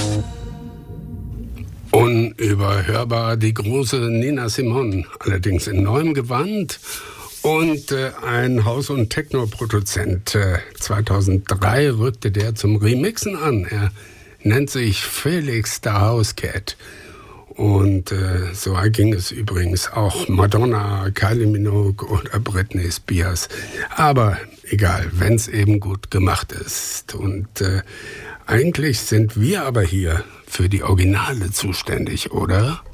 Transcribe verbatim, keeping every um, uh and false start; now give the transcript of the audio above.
Unüberhörbar die große Nina Simone, allerdings in neuem Gewand. Und äh, ein Haus- und Techno-Produzent. Äh, zweitausenddrei rückte der zum Remixen an. Er nennt sich Felix the House Cat. Und äh, so ging es übrigens auch Madonna, Kylie Minogue oder Britney Spears. Aber egal, wenn's eben gut gemacht ist. Und äh, eigentlich sind wir aber hier für die Originale zuständig, oder?